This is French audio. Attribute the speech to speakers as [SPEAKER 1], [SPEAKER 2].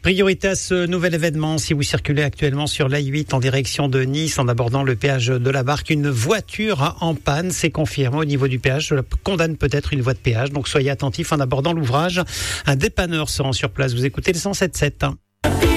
[SPEAKER 1] Priorité à ce nouvel événement, si vous circulez actuellement sur l'A8 en direction de Nice en abordant le péage de la Barque, une voiture en panne, c'est confirmé au niveau du péage. Cela condamne peut-être une voie de péage, donc soyez attentifs en abordant l'ouvrage. Un dépanneur se rend sur place. Vous écoutez le 107.7.